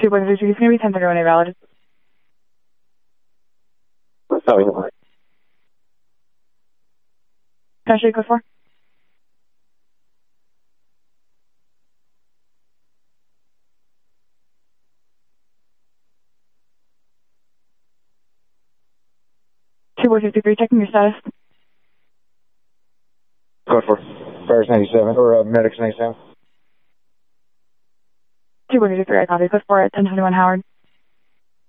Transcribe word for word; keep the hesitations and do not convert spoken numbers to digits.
Two boys, it's going to be ten thirty-one valid. What's that mean? Can I show you code four? Two boys, fifty-three, checking your status. Code four. Fires ninety-seven, or uh, Medics ninety-seven. Two boys, fifty-three, I copy. Code four at ten twenty-one Howard.